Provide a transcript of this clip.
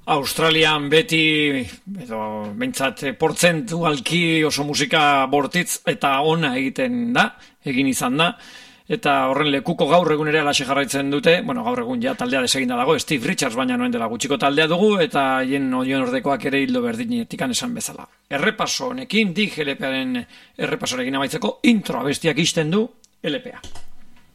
Australian beti, edo behintzat portzentualki oso musika bortitz eta ona egin izan da, eta horren lekuko gaur egun ere alaxe jarraitzen dute, gaur egun ja taldea deseginda dago, Steve Richards baina noen dela gutxiko taldea dugu, eta hien odion ordekoak ere hildo berdinetik esan bezala. Errepaso honekin, Dig LP-aren errepasorekin amaitzeko, intro abestiak isten du LP-a.